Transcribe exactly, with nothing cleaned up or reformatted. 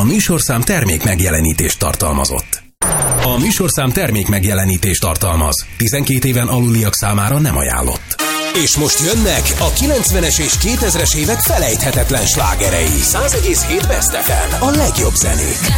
műsorszám termék megjelenítést tartalmazott. A műsorszám termék megjelenítést tartalmaz. tizenkét éven aluliak számára nem ajánlott. És most jönnek a kilencvenes és kétezres évek felejthetetlen slágerei. száz egész hét Best ef em, a legjobb zenék.